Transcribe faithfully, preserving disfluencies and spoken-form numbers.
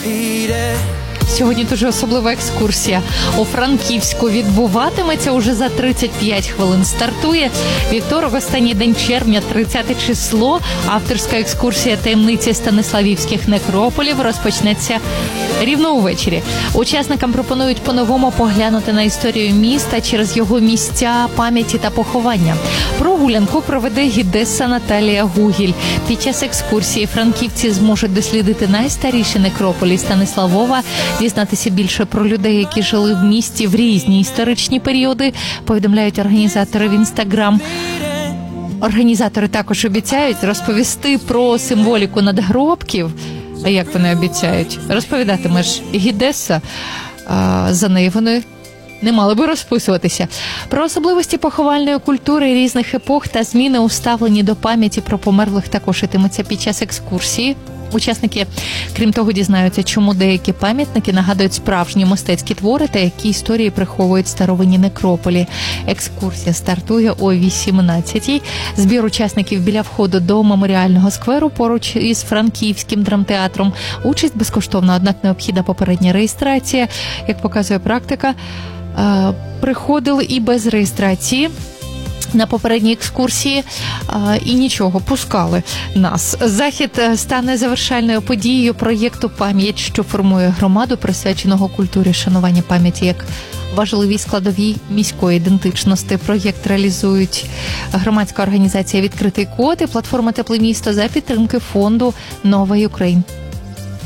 Сьогодні дуже особлива екскурсія у Франківську відбуватиметься уже за тридцять п'ять хвилин. Стартує вівторок, останній день червня, тридцяте число. Авторська екскурсія таємниці станиславівських некрополів розпочнеться рівно увечері. Учасникам пропонують по-новому поглянути на історію міста через його місця, пам'яті та поховання. Прогулянку проведе гідеса Наталія Гугіль. Під час екскурсії франківці зможуть дослідити найстаріші некрополі Станиславова, дізнатися більше про людей, які жили в місті в різні історичні періоди, повідомляють організатори в Інстаграм. Організатори також обіцяють розповісти про символіку надгробків. А як вони обіцяють? Розповідатиме ж гідеса, а за нею вони не мали би розписуватися. Про особливості поховальної культури різних епох та зміни у ставленні до пам'яті про померлих також йтиметься під час екскурсії. Учасники, крім того, дізнаються, чому деякі пам'ятники нагадують справжні мистецькі твори та які історії приховують старовинні некрополі. Екскурсія стартує о вісімнадцятій. Збір учасників біля входу до меморіального скверу поруч із Франківським драмтеатром. Участь безкоштовна, однак необхідна попередня реєстрація. Як показує практика, приходили і без реєстрації на попередній екскурсії а, і нічого, пускали нас. Захід стане завершальною подією проєкту «Пам'ять», що формує громаду, присвяченого культурі шанування пам'яті як важливій складовій міської ідентичності. Проєкт реалізують громадська організація «Відкритий код» і платформа «Тепле місто» за підтримки фонду «Нова Україн».